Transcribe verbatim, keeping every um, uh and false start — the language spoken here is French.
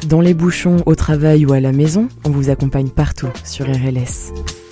Dans les bouchons, au travail ou à la maison, on vous accompagne partout sur R L S.